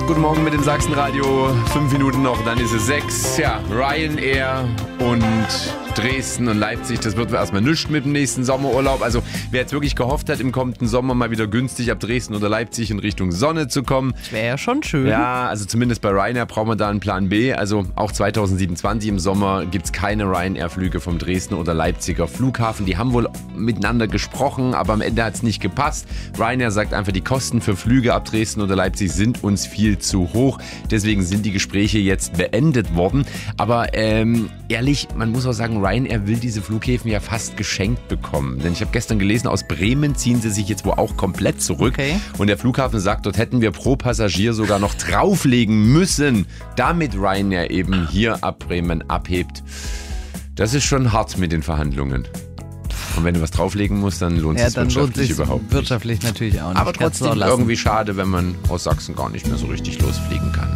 Guten Morgen mit dem Sachsenradio. 5 Minuten noch, dann ist es 6. Ja, Ryanair und Dresden und Leipzig, das wird erstmal nichts mit dem nächsten Sommerurlaub. Also wer jetzt wirklich gehofft hat, im kommenden Sommer mal wieder günstig ab Dresden oder Leipzig in Richtung Sonne zu kommen. Das wäre ja schon schön. Ja, also zumindest bei Ryanair brauchen wir da einen Plan B. Also auch 2027 im Sommer gibt es keine Ryanair-Flüge vom Dresdner oder Leipziger Flughafen. Die haben wohl miteinander gesprochen, aber am Ende hat es nicht gepasst. Ryanair sagt einfach, die Kosten für Flüge ab Dresden oder Leipzig sind uns viel zu hoch. Deswegen sind die Gespräche jetzt beendet worden. Aber ehrlich, man muss auch sagen, Ryanair will diese Flughäfen ja fast geschenkt bekommen. Denn ich habe gestern gelesen, aus Bremen ziehen sie sich jetzt wohl auch komplett zurück. Okay. Und der Flughafen sagt, dort hätten wir pro Passagier sogar noch drauflegen müssen, damit Ryanair eben hier ab Bremen abhebt. Das ist schon hart mit den Verhandlungen. Und wenn du was drauflegen musst, dann lohnt es wirtschaftlich überhaupt nicht. Wirtschaftlich natürlich auch nicht. Aber trotzdem irgendwie schade, wenn man aus Sachsen gar nicht mehr so richtig losfliegen kann.